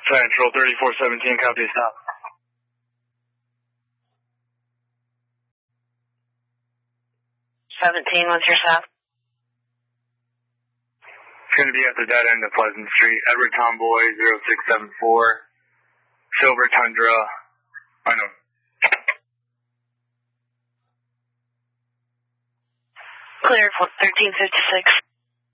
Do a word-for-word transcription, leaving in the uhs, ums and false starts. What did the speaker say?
Central thirty-four seventeen, copy, stop. seventeen, what's your stop? It's going to be at the dead end of Pleasant Street. Edward Tomboy, zero six seven four, Silver Tundra, unknown. Clear for thirteen fifty-six.